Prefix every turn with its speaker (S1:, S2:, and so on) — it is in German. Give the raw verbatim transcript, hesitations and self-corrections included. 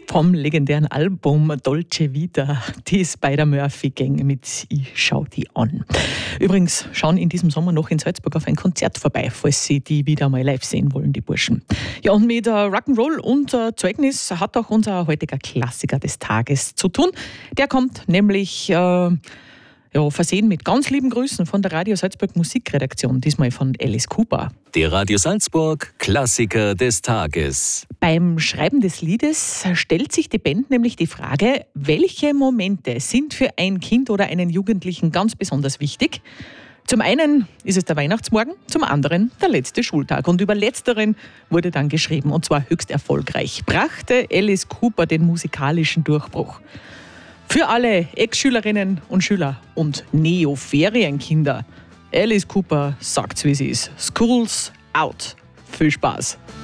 S1: Vom legendären Album Dolce Vita, die Spider-Murphy-Gang mit Ich schau die an. Übrigens schauen in diesem Sommer noch in Salzburg auf ein Konzert vorbei, falls Sie die wieder mal live sehen wollen, die Burschen. Ja, und mit Rock'n'Roll und Zeugnis hat auch unser heutiger Klassiker des Tages zu tun. Der kommt nämlich äh, ja, versehen mit ganz lieben Grüßen von der Radio Salzburg Musikredaktion, diesmal von Alice Cooper.
S2: Der Radio Salzburg Klassiker des Tages.
S1: Beim Schreiben des Liedes stellt sich die Band nämlich die Frage, welche Momente sind für ein Kind oder einen Jugendlichen ganz besonders wichtig? Zum einen ist es der Weihnachtsmorgen, zum anderen der letzte Schultag. Und über letzteren wurde dann geschrieben, und zwar höchst erfolgreich. Brachte Alice Cooper den musikalischen Durchbruch. Für alle Ex-Schülerinnen und Schüler und Neo-Ferienkinder. Alice Cooper sagt's, wie es ist. School's out. Viel Spaß.